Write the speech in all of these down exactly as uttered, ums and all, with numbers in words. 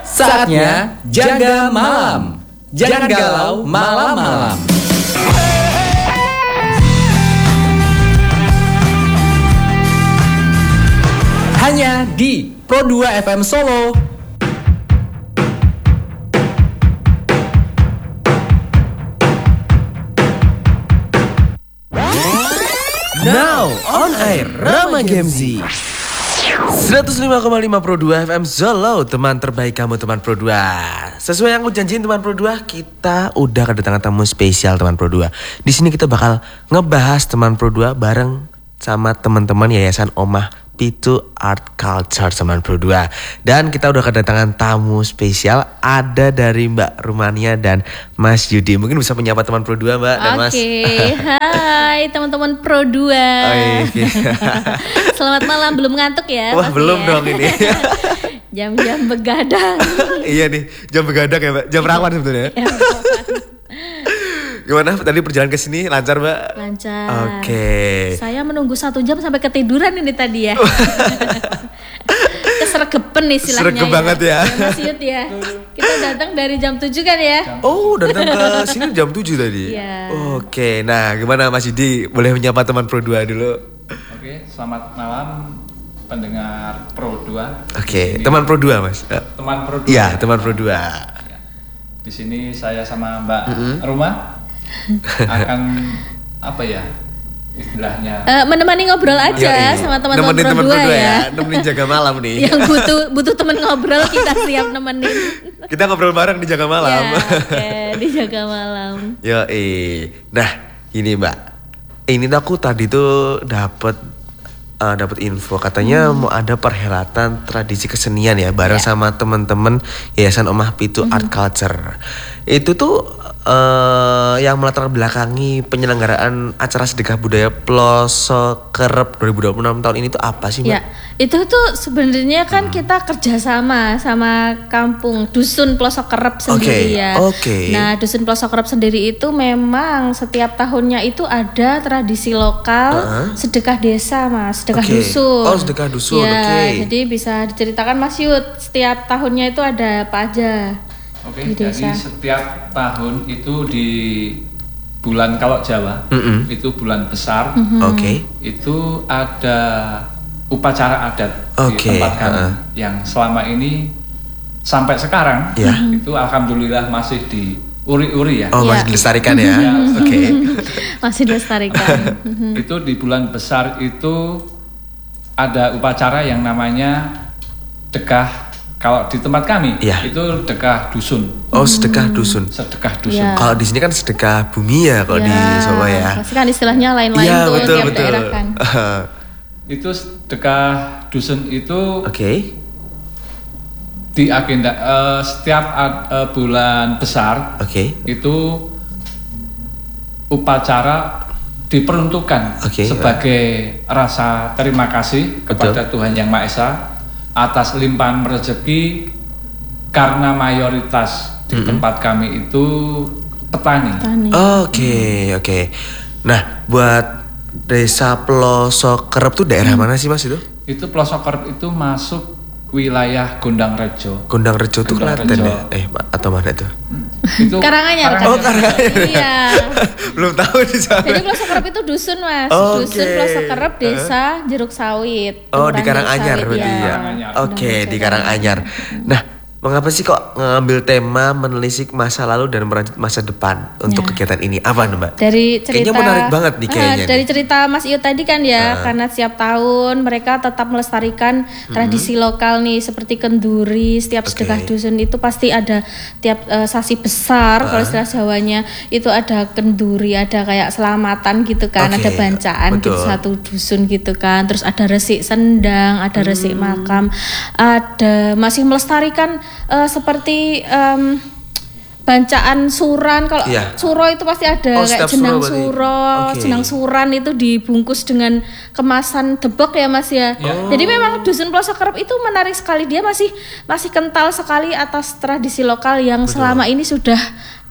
Saatnya jaga malam. Jangan galau malam-malam. Hanya di Pro dua F M Solo. Now on air Rama Gemzi seratus lima koma lima Pro dua F M Solo, teman terbaik kamu teman Pro dua. Sesuai yang aku janjiin teman Pro dua, kita udah kedatangan tamu spesial teman Pro dua. Di sini kita bakal ngebahas teman Pro dua bareng sama teman-teman Yayasan Omah Pitu Art Culture teman Pro dua. Dan kita udah kedatangan tamu spesial, ada dari Mbak Rumania dan Mas Yudi. Mungkin bisa menyapa teman Pro dua, Mbak dan Mas. Oke, hai teman-teman Pro dua. Oh, iya. Selamat malam, belum ngantuk ya? Wah, belum ya? dong ini. Jam-jam begadang. Iya nih, jam begadang ya, Mbak. Jam rawan sebetulnya. Ya, Gimana tadi perjalanan ke sini, lancar, Mbak? lancar. Oke. Saya menunggu satu jam sampai ketiduran ini tadi ya. Kesergepen istilahnya. Sergep ya. banget ya. Ya, Mas Yud ya. Kita datang dari jam tujuh kan ya? Oh, datang ke sini jam tujuh tadi. Iya. Oke, nah gimana Mas Yudi? Boleh menyapa teman Pro dua dulu? Oke, selamat malam pendengar Pro dua. Oke, Di sini- teman Pro dua, Mas. teman Pro dua. Iya, teman Pro dua. Di sini saya sama Mbak Rumah akan apa ya istilahnya Eh, menemani ngobrol aja Yoi. sama teman-teman Nemenin Pro teman dua Pro dua ya. Nemenin jaga malam nih. Yang butuh butuh teman ngobrol kita siap nemenin. Kita ngobrol bareng di jaga malam. Ya, oke, dijaga malam. Yo, nah ini Mbak, ini tuh aku tadi tuh dapat uh, dapat info katanya Hmm. mau ada perhelatan tradisi kesenian ya bareng Ya. sama teman-teman Yayasan Omah Pitu Hmm. Art Culture. Itu tuh uh, yang melatar belakangi penyelenggaraan acara sedekah budaya Ploso Kerep dua ribu dua puluh enam tahun ini tuh apa sih, Mbak? Ya, itu tuh sebenarnya kan kita kerjasama sama kampung dusun Pelosok Kerep Oke, sendiri ya. oke. Nah, dusun Pelosok Kerep sendiri itu memang setiap tahunnya itu ada tradisi lokal Uh-huh. sedekah desa, Mas, sedekah Oke. dusun. Oh, sedekah dusun, Ya, oke. jadi bisa diceritakan Mas Yud, setiap tahunnya itu ada apa aja? Oke, Di desa. jadi setiap tahun itu di bulan kalau Jawa Mm-mm. itu bulan besar Mhm. Oke. itu ada upacara adat Oke, di tempat kami uh-uh. yang selama ini sampai sekarang Ya. itu alhamdulillah masih diuri-uri ya. Oh, Ya. masih dilestarikan ya. Ya. Oke. Masih dilestarikan. Mhm. Itu di bulan besar itu ada upacara yang namanya dekah. Kalau di tempat kami Iya. itu dekah dusun, Oh, sedekah dusun. sedekah dusun. Iya. Kalau di sini kan sedekah bumi ya kalau di Solo ya. Pasti kan istilahnya lain-lain Iya, tuh betul tiap betul. daerah kan. Itu sedekah dusun itu Oke. di agenda eh, setiap ad- eh, bulan besar Oke. itu upacara diperuntukkan Oke, sebagai rasa terima kasih kepada Tuhan Yang Maha Esa atas limpahan rezeki karena mayoritas di tempat kami itu petani. Tani. Oke, oke. Nah, buat Desa Pelosok Kerep tuh daerah mana sih, Mas itu? Itu Pelosok Kerep itu masuk wilayah Gondang Rejo. Gondang Rejo tuh Gondang Klaten Rejo. ya? Eh, ma- atau mana tuh? Itu Karanganyar kan? Oh, Karanganyar. Iya. Belum tahu di sana. Jadi Pelosok Kerep itu dusun, Mas. Oke. Dusun Pelosok Kerep, desa Jeruk Sawit. Oh, di Kelurahan Jeruk Karanganyar Sawit, berarti iya. ya. Karanganyar. Oke, di Karanganyar. Nah, mengapa sih kok ngambil tema menelisik masa lalu dan merajut masa depan untuk Ya. kegiatan ini? Apa nih, Mbak? Dari cerita Kayaknya menarik banget nih Ah, kayaknya dari nih. cerita Mas Iyo tadi kan ya, karena setiap tahun mereka tetap melestarikan tradisi lokal nih seperti kenduri. Setiap Oke. sedekah dusun itu pasti ada tiap eh, sasi besar kalau istilah Jawanya itu ada kenduri, ada kayak selamatan gitu kan, Oke, ada bancaan gitu betul. satu dusun gitu kan. Terus ada resik sendang, ada resik Hmm. makam, ada masih melestarikan eh, seperti em, bancaan suran. Kalau Iya. suro itu pasti Oh, ada kayak setiap jenang suro berarti. suro, Oke. jenang suran itu dibungkus dengan kemasan debek ya Mas ya. Jadi memang dusun Pelosok Kerep itu menarik sekali, dia masih masih kental sekali atas tradisi lokal yang selama ini sudah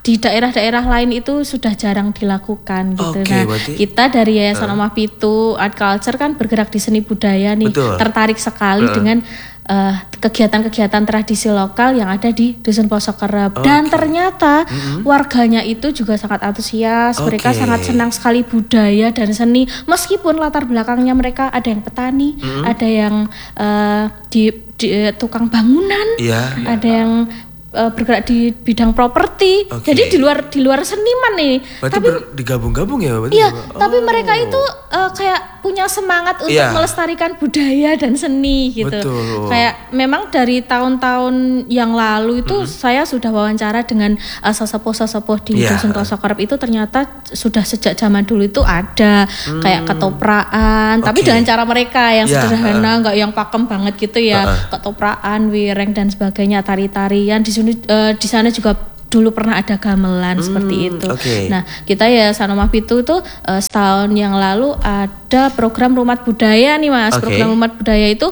di daerah-daerah lain itu sudah jarang dilakukan gitu. Oke, Nah, berarti- kita dari Yayasan Omah Pitu Art Culture kan bergerak di seni budaya nih. Betul. Tertarik sekali Uh. dengan eh, kegiatan-kegiatan tradisi lokal yang ada di Dusun Pelosok Kerep. Dan ternyata warganya itu juga sangat antusias. Mereka Oke. sangat senang sekali budaya dan seni. Meskipun latar belakangnya mereka ada yang petani, ada yang eh, di, di eh, tukang bangunan, Iya. ada yang eh, bergerak di bidang properti. Oke. Jadi di luar di luar seniman nih. Berarti Tapi ber- digabung-gabung ya berarti? iya, Mbak? tapi Oh. mereka itu eh, kayak punya semangat untuk Iya. melestarikan budaya dan seni gitu. Betul. Kayak memang dari tahun-tahun yang lalu itu saya sudah wawancara dengan eh, sesepuh-sesepuh di Iya. Dusun Pelosok Kerep itu ternyata sudah sejak zaman dulu itu ada kayak ketopraan, tapi Oke. dengan cara mereka yang Iya, sederhana, nggak yang pakem banget gitu ya. Heeh. Ketopraan, wireng dan sebagainya, tari-tarian di sini eh, di sana juga dulu pernah ada gamelan seperti itu. oke. Nah, kita ya Omah Pitu itu eh, setahun yang lalu ada program Rumah Budaya nih Mas. Oke. Program Rumah Budaya itu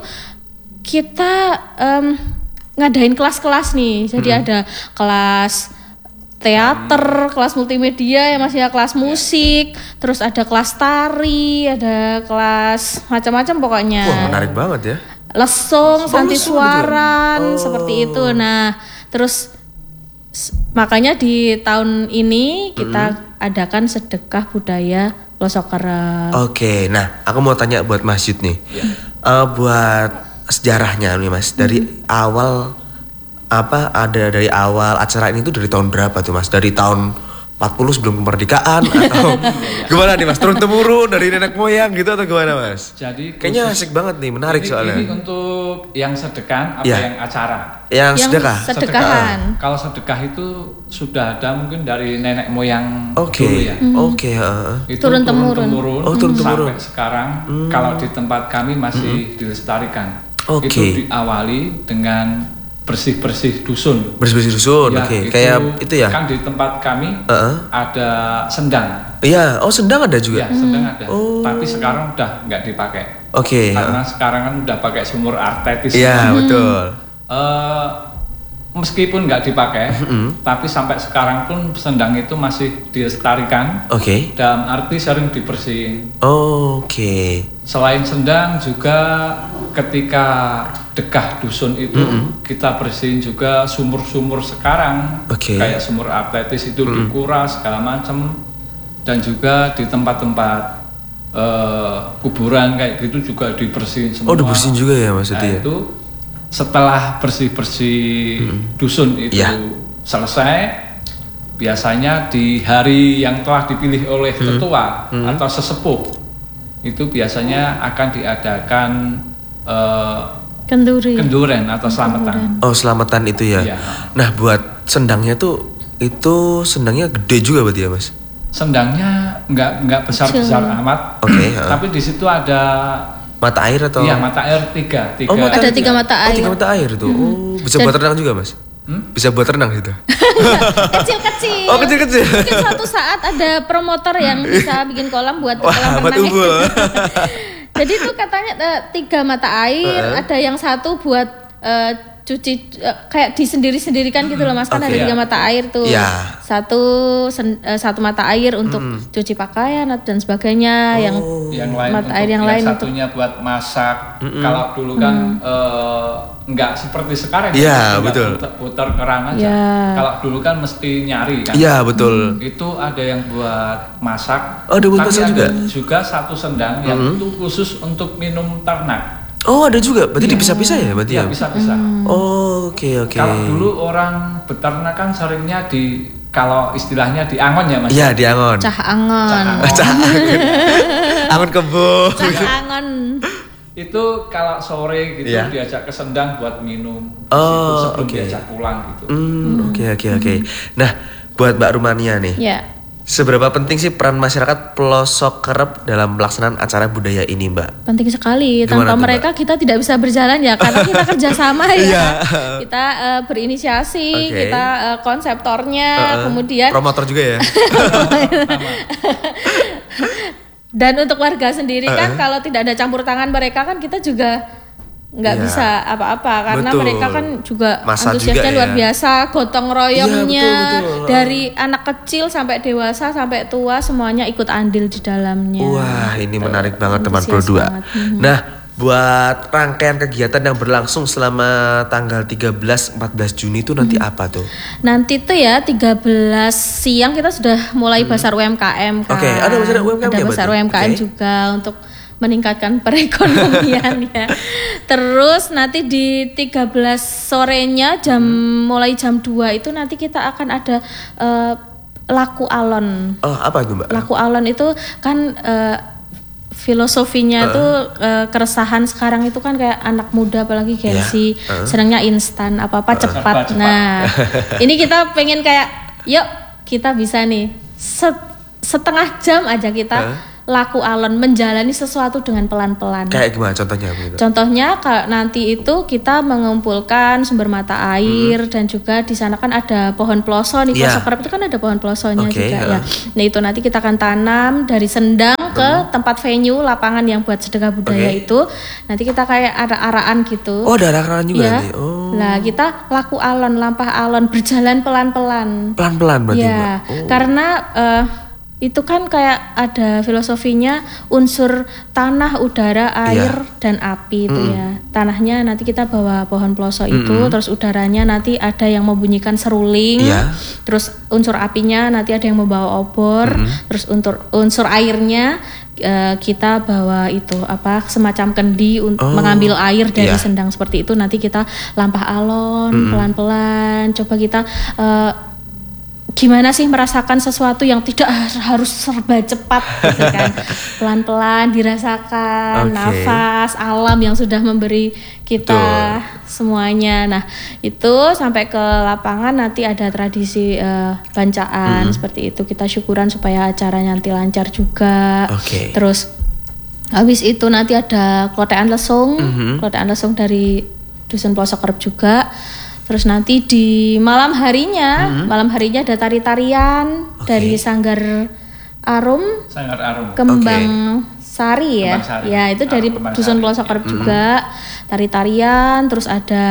kita em, ngadain kelas-kelas nih. Jadi ada kelas teater, kelas multimedia ya Mas ya, kelas musik, terus ada kelas tari, ada kelas macam-macam pokoknya. Wah, menarik banget ya. Lesung, santi lesung suaran, gitu. seperti itu. Nah, terus s- makanya di tahun ini kita adakan sedekah budaya Pelosok Kerep. Oke, nah aku mau tanya buat Mas Yud nih. Iya. Eh, buat sejarahnya nih Mas, dari awal apa ada dari awal acara ini tuh dari tahun berapa tuh Mas? Dari tahun empat puluh sebelum kemerdekaan atau gimana nih Mas? Turun temurun dari nenek moyang gitu atau gimana Mas? Jadi Kayaknya khusus- asik banget nih, menarik ini, soalnya. Ini untuk yang sedekah apa Iya. yang acara? Yang, Yang sedekah. sedekahan. Kalau sedekah itu sudah ada mungkin dari nenek moyang Oke, dulu ya. oke. heeh. Itu Turun-temurun. Oh, turun-temurun. Sampai sekarang kalau di tempat kami masih dilestarikan. Oke. Itu diawali dengan bersih-bersih dusun. Bersih-bersih dusun, Ya, oke. itu Kayak itu ya. Kan di tempat kami Heeh. ada sendang. Iya, oh sendang ada juga. Ya, sendang ada. Oh. Tapi sekarang udah nggak dipakai. Oke. Karena sekarang kan udah pakai sumur artetis. Iya, betul. Eh, meskipun nggak dipakai, tapi sampai sekarang pun sendang itu masih dilestarikan. Oke. Dalam arti sering dibersihin. Oke. Selain sendang juga ketika dekah dusun itu kita bersihin juga sumur-sumur sekarang. Oke. Kayak sumur atletis itu dikuras segala macam, dan juga di tempat-tempat eh, kuburan kayak gitu juga dibersihin semua. Oh, dibersihin juga ya Mas Nah, itu ya? itu setelah bersih-bersih dusun itu Ya. selesai, biasanya di hari yang telah dipilih oleh tetua atau sesepuh itu biasanya akan diadakan eh, Kenduri. kenduren atau selamatan. Oh, selamatan itu ya. Iya. Nah, buat sendangnya tuh itu sendangnya gede juga berarti ya, Mas? Sendangnya nggak nggak besar-besar amat, Oke, ha. tapi di situ ada Mata air atau? iya mata air tiga, tiga. Oh, mata Ada tiga mata Oh, air. tiga mata air tuh. Oh, bisa Dan- buat renang juga, Mas? Hmm? Bisa buat renang gitu. Kecil-kecil. Oh, kecil-kecil. Mungkin suatu saat ada promotor yang bisa bikin kolam buat Wah, kolam buat renang. umbul. Jadi itu katanya eh, tiga mata air, ada yang satu buat eh, cuci eh, kayak disendiri-sendirikan gitu loh Mas, kan Oke. ada tiga mata air tuh. Iya. Satu sen- eh, satu mata air untuk cuci pakaian dan sebagainya, yang yang lain mata untuk air yang yang lain untuk satunya buat masak. Kalau dulu kan eh, nggak seperti sekarang, Iya, tinggal betul. putar, putar keran aja. Iya. Kalau dulu kan mesti nyari kan. Iya, betul. Itu ada yang buat masak. Oh, ada buat tapi masak ada juga? juga satu sendang yang itu khusus untuk minum ternak. Oh, ada juga. Berarti dipisah-pisah ya berarti ya? Ya bisa-bisa. Oh, oke oke. Kalau dulu orang beternak kan seringnya di kalau istilahnya di angon ya Mas. Iya, di Angon. cah angon. Cah angon. Angon kebo. Cah angon. Itu kalau sore gitu Iya. diajak ke sendang buat minum. Di Oh, situ sebelum oke. diajak pulang gitu. Hmm, oke oke oke. Nah, buat Mbak Rumania nih. Ya. Seberapa penting sih peran masyarakat Pelosok Kerep dalam pelaksanaan acara budaya ini, Mbak? Penting sekali. Gimana Tanpa tuh, mereka kita tidak bisa berjalan ya, karena kita kerjasama ya. Iya. Kita eh, berinisiasi, Oke. kita eh, konseptornya, Heeh. kemudian Promotor juga ya? dan untuk warga sendiri kan kalau tidak ada campur tangan mereka kan kita juga nggak Iya. bisa apa-apa karena Betul. mereka kan juga Massa antusiasnya juga luar ya. biasa, gotong royongnya Iya, betul, betul. dari anak kecil sampai dewasa sampai tua semuanya ikut andil di dalamnya. Wah, ini Gitu. menarik banget teman Pro Antusias dua. banget. Mhm. Nah, buat rangkaian kegiatan yang berlangsung selama tanggal tiga belas empat belas Juni itu nanti apa tuh? Nanti tuh ya tiga belas siang kita sudah mulai basar U M K M kan. Oke, ada basar U M K M Ada ya basar U berarti? M K M Oke. juga untuk meningkatkan perekonomian ya. Terus nanti di tiga belas sorenya jam mulai jam dua itu nanti kita akan ada eh, laku alon. Oh, apa itu, Mbak? Laku alon itu kan eh, filosofinya Uh. tuh eh, keresahan sekarang itu kan kayak anak muda apalagi Gen Iya. Z Uh. senangnya instan apa-apa cepat. Serba cepat. Nah, ini kita pengen kayak yuk kita bisa nih set- setengah jam aja kita Uh. laku alon menjalani sesuatu dengan pelan-pelan. Kayak gimana contohnya begitu? Contohnya kalau nanti itu kita mengumpulkan sumber mata air dan juga di sana kan ada pohon peloso nih, Iya. pelosok kerep itu kan ada pohon pelosonya Oke, juga ya. ya. Nah itu nanti kita akan tanam dari sendang ke tempat venue lapangan yang buat sedekah budaya Oke. itu. Nanti kita kayak ada araan gitu. Oh, ada arah-arahan juga ya. nanti. Oh. Nah kita laku alon, lampah alon, berjalan pelan-pelan. Pelan-pelan berarti, Ya, Mbak. Oh. karena eh, itu kan kayak ada filosofinya unsur tanah, udara, air, Iya. dan api itu ya. Tanahnya nanti kita bawa pohon peloso itu, terus udaranya nanti ada yang membunyikan seruling, Iya. terus unsur apinya nanti ada yang membawa obor, terus unsur unsur airnya eh, kita bawa itu apa semacam kendi untuk Oh, mengambil air dari iya. sendang seperti itu. Nanti kita lampah alon pelan-pelan, coba kita eh, gimana sih merasakan sesuatu yang tidak harus serba cepat gitu kan. Pelan-pelan dirasakan Oke. nafas alam yang sudah memberi kita Betul. semuanya. Nah, itu sampai ke lapangan nanti ada tradisi eh, bancaan seperti itu. Kita syukuran supaya acaranya nanti lancar juga. Oke. Terus habis itu nanti ada klotekan lesung, klotekan lesung dari dusun pelosok kerep juga. Terus nanti di malam harinya, malam harinya ada tari-tarian Oke. dari Sanggar Arum, Sanggar Arum. Kembang Sari ya. Kembang Sari. Ya, itu dari Arum Kembang dusun Sari. pelosok kerep juga. Tari-tarian, terus ada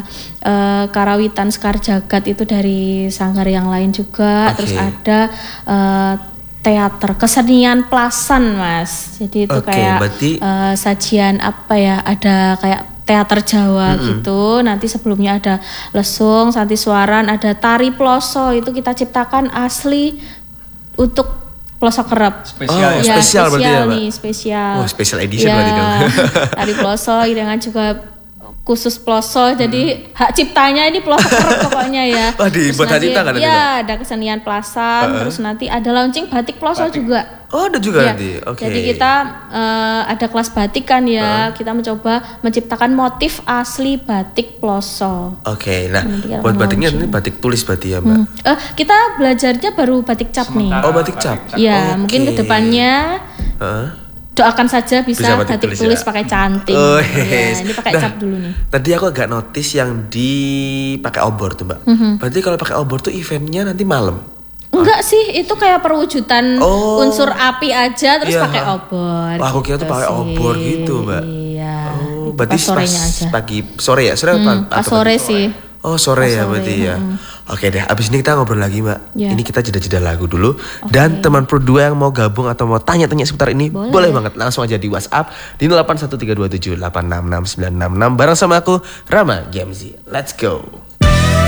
eh, karawitan Sekar Jagat itu dari sanggar yang lain juga. Oke. Terus ada eh, teater kesenian Plasan, Mas. Jadi itu Oke, kayak berarti- eh, sajian apa ya? Ada kayak teater Jawa gitu. Nanti sebelumnya ada lesung, santiswaran, ada tari ploso itu kita ciptakan asli untuk pelosok kerep. Spesial Oh, ya. Ya, spesial berarti ya, Mbak? nih, spesial. Wah, special edition Ya, berarti dong. tari ploso dengan juga khusus ploso. Jadi hak ciptanya ini pelosok kerep pokoknya ya. Wah, dibuat Terus hak nanti- cipta kan nanti, Ya, ada kesenian Plasan, terus nanti ada launching batik ploso juga. Oh, ada juga Ya, nanti. Oke. Jadi kita eh, ada kelas batik kan ya. Kita mencoba menciptakan motif asli batik ploso. Oke, nah Nanti kita buat akan batiknya launching. nanti batik tulis berarti ya, Mbak. Hmm. Eh, kita belajarnya baru batik cap nih. Sementara Oh, batik cap. Ya, Oke. mungkin kedepannya Heeh. doakan saja bisa, Bisa batik batik, tulis tulis, ya. pakai canting. Oh, Ya, yes. ini pakai Nah, cap dulu nih. Tadi aku agak notice yang dipakai obor tuh, Mbak. Mhm. Berarti kalau pakai obor tuh eventnya nanti malam. Enggak sih, itu kayak perwujudan Oh. unsur api aja terus Iya. pakai obor. Wah, aku kira tuh gitu pakai sih. obor gitu, Mbak. Iya. Oh, itu berarti pas sorenya pas aja. pagi sore ya? Sore apa? Hmm, atau pas pagi? sore sih. Oh, sore Pas ya sore, berarti ya. mm. Oke deh, abis ini kita ngobrol lagi, Mbak. Ya. Ini kita jeda-jeda lagu dulu. Dan teman Pro dua yang mau gabung atau mau tanya-tanya seputar ini, boleh. Boleh. banget langsung aja di WhatsApp di nol delapan satu tiga dua tujuh delapan enam enam sembilan enam enam bareng sama aku Rama Gemzi. Let's go.